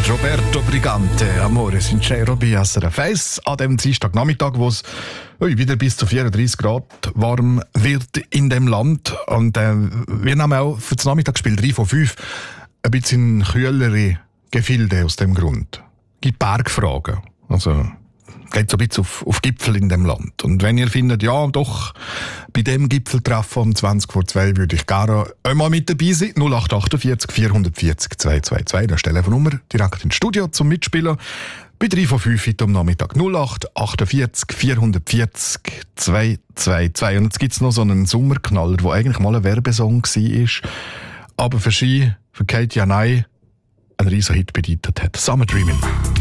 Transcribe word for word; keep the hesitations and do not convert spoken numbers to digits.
Roberto Brigante, Amore Sincero bei S R F eins an dem Dienstagnachmittag, wo es wieder bis zu vierunddreißig Grad warm wird in dem Land. Und äh, wir nehmen auch für das Nachmittagsspiel drei von fünf ein bisschen kühlere Gefilde aus dem Grund. Es gibt Bergfragen. Also geht so ein bisschen auf, auf Gipfel in dem Land. Und wenn ihr findet, ja doch, bei dem Gipfeltreffen um zwanzig vor zwei würde ich gerne einmal mit dabei sein, null acht achtundvierzig vierhundertvierzig zweihundertzweiundzwanzig, das ist die Telefonnummer, direkt ins Studio zum Mitspielen. Bei drei von fünf heute am Nachmittag null acht achtundvierzig vierhundertvierzig zweihundertzweiundzwanzig. Und jetzt gibt es noch so einen Sommerknaller, der eigentlich mal ein Werbesong war, aber für sie, für Katie Janay, einen riesen Hit bedeutet hat. Summer Dreamin'.